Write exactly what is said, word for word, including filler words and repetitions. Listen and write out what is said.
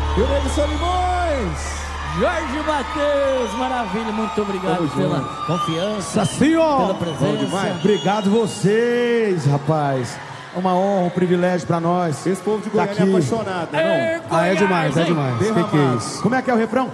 E o Nelson Limões. Jorge Matheus, maravilha, muito obrigado Vamos pela junto. confiança, Assim, ó. pela presença. Obrigado vocês, rapaz. Uma honra, um privilégio pra nós. Esse povo de Tá Goiânia é aqui. apaixonado, né? Ei, Não? Ah, é Goiás, demais, é hein? demais. Que que é isso? Como é que é o refrão?